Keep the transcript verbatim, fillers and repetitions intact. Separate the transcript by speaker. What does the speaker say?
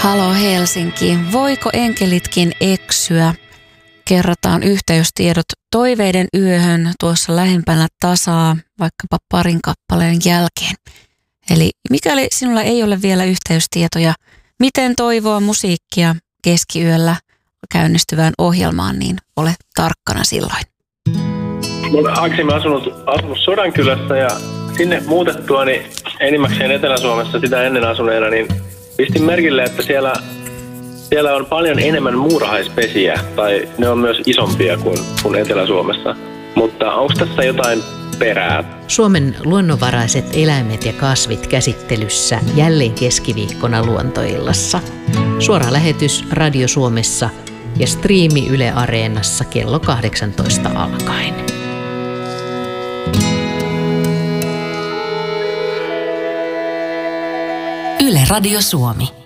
Speaker 1: Halo Helsinki. Voiko enkelitkin eksyä? Kerrotaan yhteystiedot toiveiden yöhön tuossa lähempänä tasaa vaikkapa parin kappaleen jälkeen. Eli mikäli sinulla ei ole vielä yhteystietoja, miten toivoa musiikkia keskiyöllä käynnistyvään ohjelmaan, niin ole tarkkana silloin.
Speaker 2: Olen aikaisemmin asunut, asunut Sodankylässä ja sinne muutettua niin enimmäkseen Etelä-Suomessa sitä ennen asuneena, niin pistin merkille, että siellä, siellä on paljon enemmän muurahaispesiä, tai ne on myös isompia kuin, kuin Etelä-Suomessa. Mutta onko tässä jotain perää?
Speaker 3: Suomen luonnonvaraiset eläimet ja kasvit käsittelyssä jälleen keskiviikkona Luontoillassa. Suora lähetys Radio Suomessa ja striimi Yle Areenassa kello kahdeksantoista alkaen.
Speaker 4: Yle Radio Suomi.